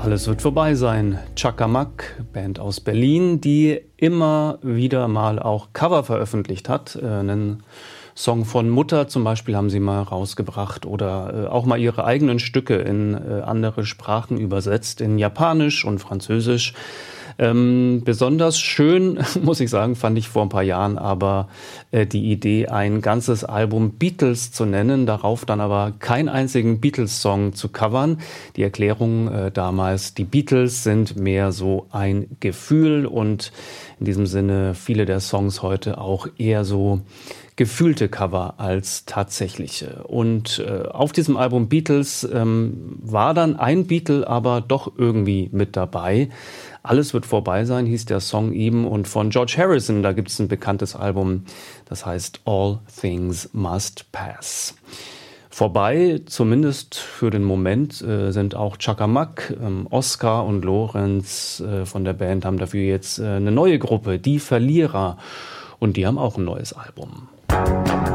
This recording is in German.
Alles wird vorbei sein. Chaka Mak, Band aus Berlin, die immer wieder mal auch Cover veröffentlicht hat. Einen Song von Mutter zum Beispiel haben sie mal rausgebracht oder auch mal ihre eigenen Stücke in andere Sprachen übersetzt, in Japanisch und Französisch. Besonders schön, muss ich sagen, fand ich vor ein paar Jahren aber die Idee, ein ganzes Album Beatles zu nennen, darauf dann aber keinen einzigen Beatles-Song zu covern. Die Erklärung damals, die Beatles sind mehr so ein Gefühl und in diesem Sinne viele der Songs heute auch eher so gefühlte Cover als tatsächliche. Und auf diesem Album Beatles war dann ein Beatle aber doch irgendwie mit dabei. Alles wird vorbei sein, hieß der Song eben. Und von George Harrison, da gibt es ein bekanntes Album, das heißt All Things Must Pass. Vorbei, zumindest für den Moment, sind auch Chaka Mak, Oskar und Lorenz von der Band haben dafür jetzt eine neue Gruppe, die Verlierer. Und die haben auch ein neues Album.